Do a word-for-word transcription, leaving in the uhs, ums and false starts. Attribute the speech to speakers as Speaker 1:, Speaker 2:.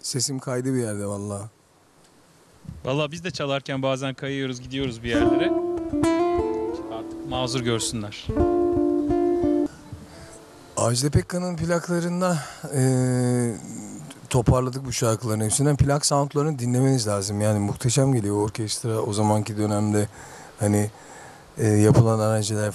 Speaker 1: Sesim kaydı bir yerde vallahi.
Speaker 2: Valla biz de çalarken bazen kayıyoruz, gidiyoruz bir yerlere. Artık mazur görsünler.
Speaker 1: Ajda Pekkan'ın plaklarında eee, toparladık bu şarkıların hepsinden. Plak soundlarını dinlemeniz lazım. Yani muhteşem geliyor orkestra o zamanki dönemde. Hani eee, yapılan aranjeler